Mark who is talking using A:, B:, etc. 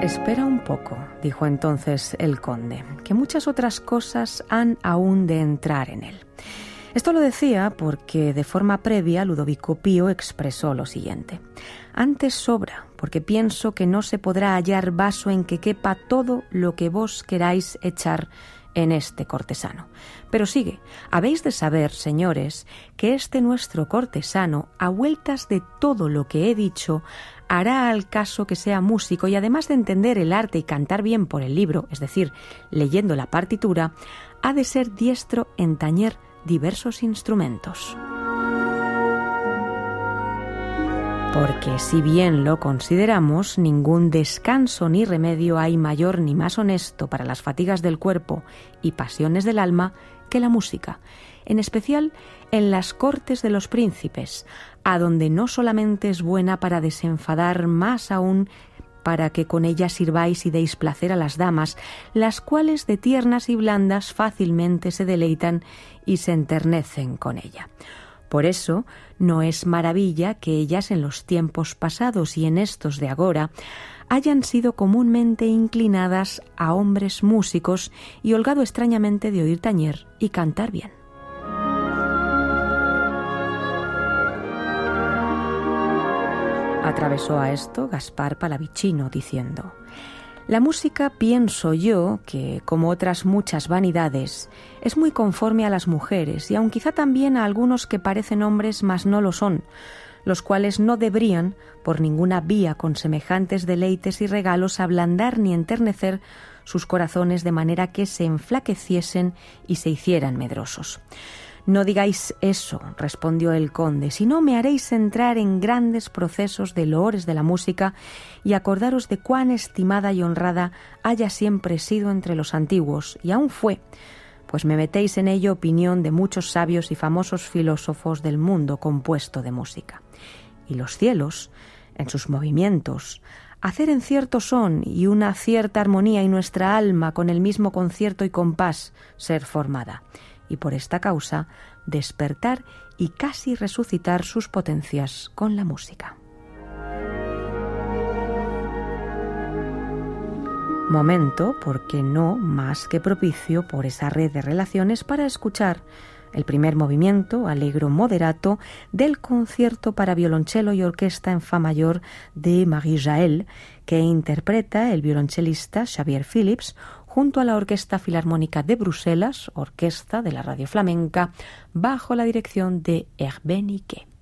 A: Espera un poco, dijo entonces el conde, que muchas otras cosas han aún de entrar en él. Esto lo decía porque de forma previa Ludovico Pío expresó lo siguiente: antes sobra, porque pienso que no se podrá hallar vaso en que quepa todo lo que vos queráis echar en este cortesano. Pero sigue, habéis de saber, señores, que este nuestro cortesano, a vueltas de todo lo que he dicho, hará al caso que sea músico y además de entender el arte y cantar bien por el libro, es decir, leyendo la partitura, ha de ser diestro en tañer diversos instrumentos. Porque si bien lo consideramos, ningún descanso ni remedio hay mayor ni más honesto para las fatigas del cuerpo y pasiones del alma que la música, en especial en las cortes de los príncipes, a donde no solamente es buena para desenfadar, más aún para que con ella sirváis y deis placer a las damas, las cuales de tiernas y blandas fácilmente se deleitan y se enternecen con ella. Por eso no es maravilla que ellas en los tiempos pasados y en estos de agora hayan sido comúnmente inclinadas a hombres músicos y holgado extrañamente de oír tañer y cantar bien. Atravesó a esto Gaspar Palavicino diciendo: la música, pienso yo, que, como otras muchas vanidades, es muy conforme a las mujeres y aun quizá también a algunos que parecen hombres mas no lo son, los cuales no deberían, por ninguna vía con semejantes deleites y regalos, ablandar ni enternecer sus corazones de manera que se enflaqueciesen y se hicieran medrosos. No digáis eso, respondió el conde, sino me haréis entrar en grandes procesos de loores de la música y acordaros de cuán estimada y honrada haya siempre sido entre los antiguos, y aún fue, pues me metéis en ello opinión de muchos sabios y famosos filósofos del mundo compuesto de música. Y los cielos, en sus movimientos, hacer en cierto son y una cierta armonía y nuestra alma con el mismo concierto y compás ser formada, y por esta causa despertar y casi resucitar sus potencias con la música. Momento, porque no más que propicio por esa red de relaciones para escuchar el primer movimiento, allegro moderato, del concierto para violonchelo y orquesta en fa mayor de Marie Jael, que interpreta el violonchelista Xavier Phillips, junto a la Orquesta Filarmónica de Bruselas, orquesta de la Radio Flamenca, bajo la dirección de Hervé Niquet.